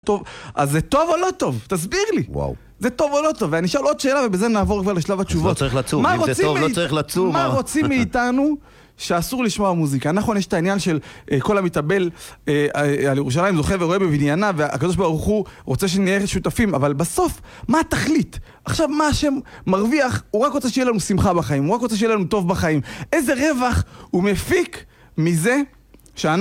טוב, אז זה טוב או לא טוב? תסביר לי. וואו. זה טוב או לא טוב? ואני אשאל עוד שאלה, ובזה נעבור כבר לשלב התשובות. לא צריך לצום, אם זה טוב, לא צריך לצום. מה רוצים מאיתנו שאסור לשמוע מוזיקה? נכון, יש את העניין של כל המתאבל על ירושלים זוכה ורואה בבניינה, והקדוש ברוך הוא רוצה שנהיה שותפים, אבל בסוף, מה התכלית? עכשיו, מה השם מרוויח? הוא רק רוצה שיהיה לנו שמחה בחיים, הוא רק רוצה שיהיה לנו טוב בחיים. איזה רווח הוא מפיק מזה